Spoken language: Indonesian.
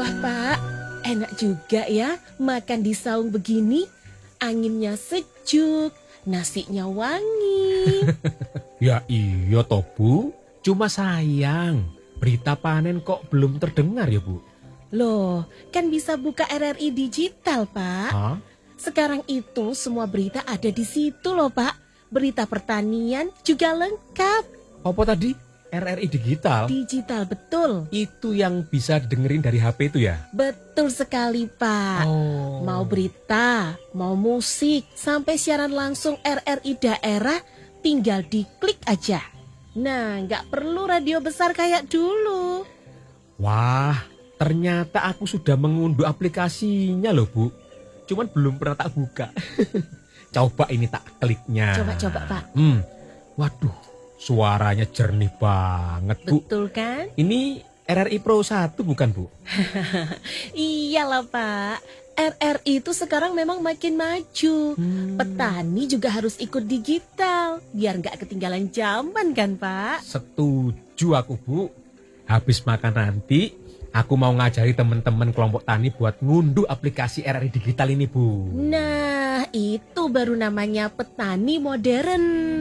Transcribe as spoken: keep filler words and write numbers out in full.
Wah Pak, enak juga ya makan di saung begini. Anginnya sejuk, nasinya wangi. Ya iya toh Bu, cuma sayang berita panen kok belum terdengar ya Bu. Loh, kan bisa buka R R I digital Pak. Hah? Sekarang itu semua berita ada di situ loh Pak. Berita pertanian juga lengkap. Apa tadi? R R I digital? Digital betul. Itu yang bisa dengerin dari H P itu ya? Betul sekali Pak. Oh. Mau berita, mau musik, sampai siaran langsung R R I daerah tinggal diklik aja. Nah, nggak perlu radio besar kayak dulu. Wah, ternyata aku sudah mengunduh aplikasinya loh Bu. Cuman belum pernah tak buka. Coba ini tak kliknya. Coba-coba Pak. Hmm, waduh, suaranya jernih banget Bu. Betul kan? Ini R R I Pro satu bukan Bu? Iyalah Pak. R R I itu sekarang memang makin maju. Hmm. Petani juga harus ikut digital. Biar nggak ketinggalan zaman kan Pak? Setuju aku Bu. Habis makan nanti, aku mau ngajari teman-teman kelompok tani buat ngunduh aplikasi R R I digital ini Bu. Nah, itu baru namanya petani modern.